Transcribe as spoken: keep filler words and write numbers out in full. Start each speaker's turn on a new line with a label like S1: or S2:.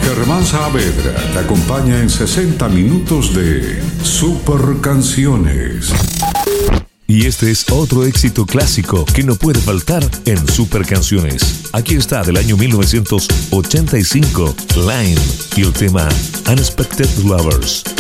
S1: Germán Saavedra te acompaña en sesenta minutos de Super Canciones.
S2: Y este es otro éxito clásico que no puede faltar en Super Canciones. Aquí está, del año mil novecientos ochenta y cinco, Lime, y el tema Unexpected Lovers.